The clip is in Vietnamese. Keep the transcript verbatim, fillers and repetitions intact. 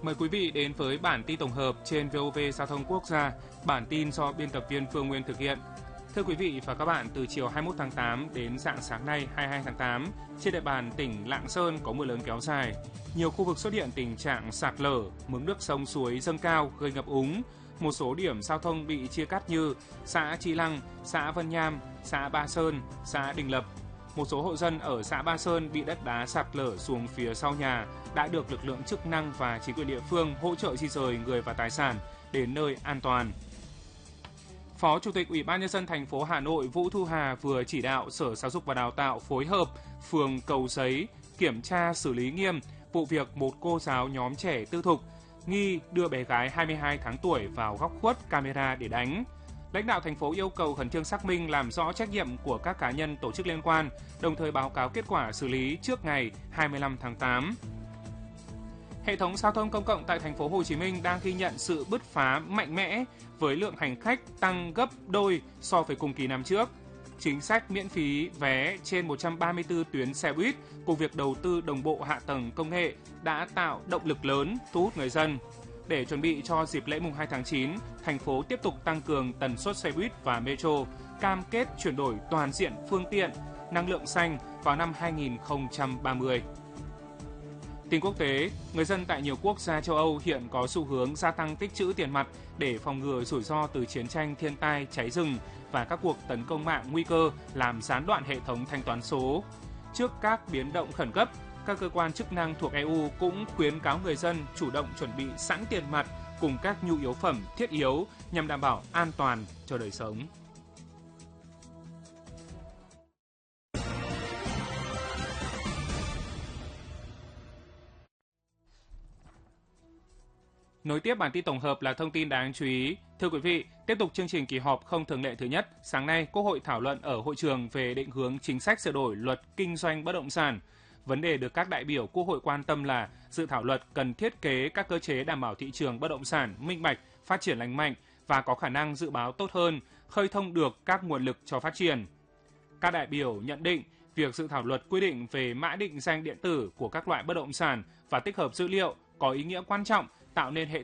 Mời quý vị đến với bản tin tổng hợp trên vê o vê Giao thông Quốc gia. Bản tin do biên tập viên Phương Nguyên thực hiện. Thưa quý vị và các bạn, từ chiều hai mươi mốt tháng tám đến rạng sáng nay hai mươi hai tháng tám, trên địa bàn tỉnh Lạng Sơn có mưa lớn kéo dài. Nhiều khu vực xuất hiện tình trạng sạt lở, mực nước sông suối dâng cao gây ngập úng. Một số điểm giao thông bị chia cắt như xã Chi Lăng, xã Vân Nham, xã Ba Sơn, xã Đình Lập. Một số hộ dân ở xã Ba Sơn bị đất đá sạt lở xuống phía sau nhà đã được lực lượng chức năng và chính quyền địa phương hỗ trợ di dời người và tài sản đến nơi an toàn. Phó Chủ tịch Ủy ban Nhân dân thành phố Hà Nội Vũ Thu Hà vừa chỉ đạo Sở Giáo dục và Đào tạo phối hợp phường Cầu Giấy kiểm tra xử lý nghiêm vụ việc một cô giáo nhóm trẻ tư thục nghi đưa bé gái hai mươi hai tháng tuổi vào góc khuất camera để đánh. Lãnh đạo thành phố yêu cầu khẩn trương xác minh làm rõ trách nhiệm của các cá nhân tổ chức liên quan, đồng thời báo cáo kết quả xử lý trước ngày hai mươi lăm tháng tám. Hệ thống giao thông công cộng tại thành phố Hồ Chí Minh đang ghi nhận sự bứt phá mạnh mẽ với lượng hành khách tăng gấp đôi so với cùng kỳ năm trước. Chính sách miễn phí vé trên một trăm ba mươi tư tuyến xe buýt cùng việc đầu tư đồng bộ hạ tầng công nghệ đã tạo động lực lớn thu hút người dân. Để chuẩn bị cho dịp lễ mùng hai tháng chín, thành phố tiếp tục tăng cường tần suất xe buýt và metro, cam kết chuyển đổi toàn diện phương tiện, năng lượng xanh vào năm hai nghìn không trăm ba mươi. Tin quốc tế, người dân tại nhiều quốc gia châu Âu hiện có xu hướng gia tăng tích trữ tiền mặt để phòng ngừa rủi ro từ chiến tranh, thiên tai, cháy rừng và các cuộc tấn công mạng nguy cơ làm gián đoạn hệ thống thanh toán số. Trước các biến động khẩn cấp, các cơ quan chức năng thuộc e u cũng khuyến cáo người dân chủ động chuẩn bị sẵn tiền mặt cùng các nhu yếu phẩm thiết yếu nhằm đảm bảo an toàn cho đời sống. Nối tiếp bản tin tổng hợp là thông tin đáng chú ý. Thưa quý vị, tiếp tục chương trình kỳ họp không thường lệ thứ nhất, sáng nay Quốc hội thảo luận ở hội trường về định hướng chính sách sửa đổi luật kinh doanh bất động sản. Vấn đề được các đại biểu Quốc hội quan tâm là dự thảo luật cần thiết kế các cơ chế đảm bảo thị trường bất động sản minh bạch, phát triển lành mạnh và có khả năng dự báo tốt hơn, khơi thông được các nguồn lực cho phát triển. Các đại biểu nhận định việc dự thảo luật quy định về mã định danh điện tử của các loại bất động sản và tích hợp dữ liệu có ý nghĩa quan trọng tạo nên hệ